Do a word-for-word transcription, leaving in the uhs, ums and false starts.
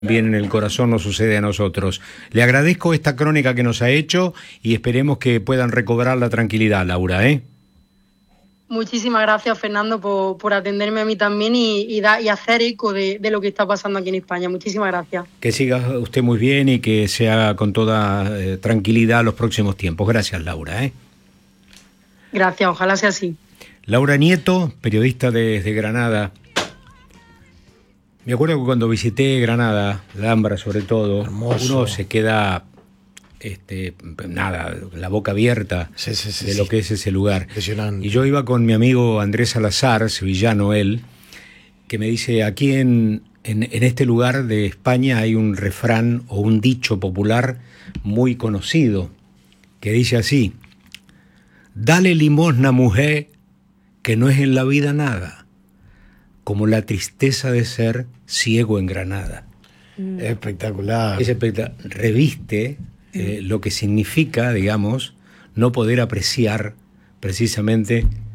Bien en el corazón nos sucede a nosotros. Le agradezco esta crónica que nos ha hecho y esperemos que puedan recobrar la tranquilidad, Laura, ¿eh? Muchísimas gracias, Fernando, por, por atenderme a mí también y, y, da, y hacer eco de, de lo que está pasando aquí en España. Muchísimas gracias. Que siga usted muy bien y que sea con toda eh, tranquilidad los próximos tiempos. Gracias, Laura, ¿eh? Gracias, ojalá sea así. Laura Nieto, periodista desde de Granada. Me acuerdo que cuando visité Granada, Alhambra sobre todo, Hermoso. uno se queda, este, nada, la boca abierta sí, sí, sí, de sí. lo que es ese lugar. Impresionante. Y yo iba con mi amigo Andrés Salazar, sevillano él, que me dice, aquí en, en, en este lugar de España hay un refrán o un dicho popular muy conocido, que dice así: dale limosna, mujer, que no es en la vida nada, como la tristeza de ser ciego en Granada. Mm. Espectacular. Es espectacular. Reviste eh, lo que significa, digamos, no poder apreciar precisamente